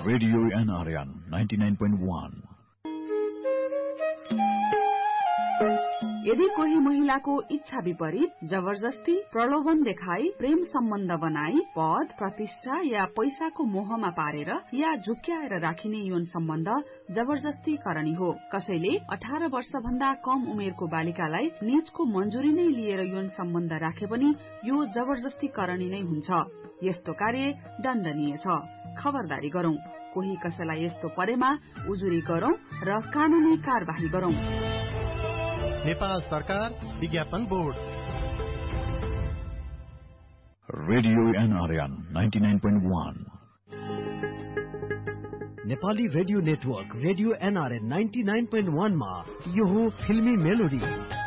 Radio NRN 99.1। यदि कोही महिलाको इच्छा विपरीत जबरजस्ती प्रलोभन देखाई प्रेम सम्बन्ध बनाई पद प्रतिष्ठा या पैसाको मोहमा पारेर या झुक्क्याएर राखिने यौन सम्बन्ध जबरजस्ती करणी हो। कसैले 18 वर्ष भन्दा कम उमेरको बालिकालाई निजको मंजुरी नै लिएर यौन सम्बन्ध राखे पनि यो जबरजस्ती करणी नै हुन्छ। यस्तो कार्य दण्डनीय छ। खबरदारी गरौं। कोही कसैलाई यस्तो परेमा उजुरी गरौं र कानूनी कार्यवाही गरौं। नेपाल सरकार विज्ञापन board radio NRN 99.1। Nepali radio network radio NRN 99.1 मा यो हो फिल्मी मेलोडी।